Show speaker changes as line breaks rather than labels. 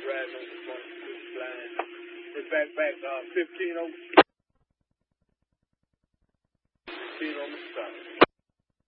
riding on the 22 line. It's back, 15 on the stop.